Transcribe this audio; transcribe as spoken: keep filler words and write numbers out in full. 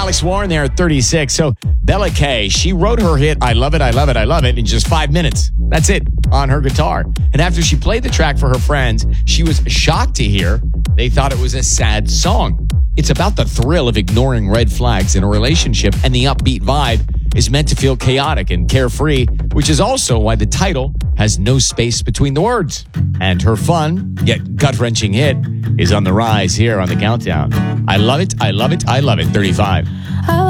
Alex Warren there at thirty-six. So Bella Kay, she wrote her hit, I Love It, I Love It, I Love It, in just five minutes. That's it, on her guitar. And after she played the track for her friends, she was shocked to hear they thought it was a sad song. It's about the thrill of ignoring red flags in a relationship, and the upbeat vibe is meant to feel chaotic and carefree, which is also why the title has no space between the words. And her fun, yet gut-wrenching hit is on the rise here on the countdown. I love it, I love it, I love it, thirty-five. I